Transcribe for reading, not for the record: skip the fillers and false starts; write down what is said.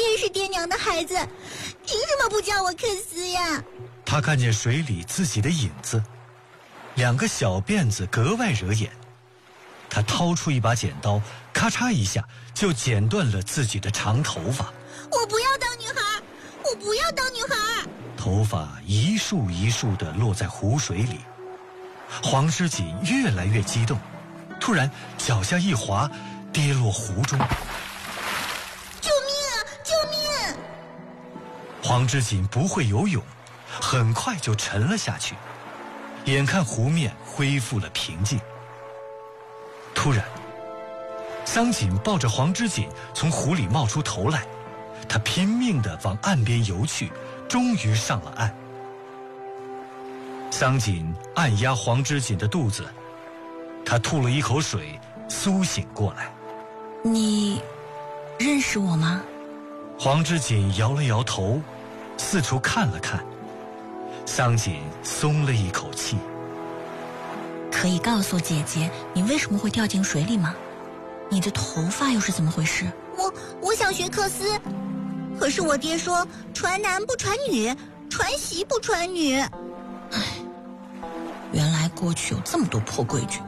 也是爹娘的孩子，凭什么不叫我克斯呀？ 他看见水里自己的影子，2个小辫子格外惹眼。他掏出一把剪刀，咔嚓一下就剪断了自己的长头发。 我不要当女孩，我不要当女孩！ 头发一束一束地落在湖水里。黄之锦越来越激动，突然脚下一滑，跌落湖中。 救命啊！救命！ 黄之锦不会游泳，很快就沉了下去。眼看湖面恢复了平静，突然，桑锦抱着黄之锦从湖里冒出头来，他拼命地往岸边游去，终于上了岸。桑锦按压黄之锦的肚子，他吐了一口水，苏醒过来。 你认识我吗？ 黄之锦摇了摇头，四处看了看。桑锦松了一口气。 可以告诉姐姐你为什么会掉进水里吗？你的头发又是怎么回事？ 我想学克斯，可是我爹说传男不传女，传媳不传女。 原来过去有这么多破规矩。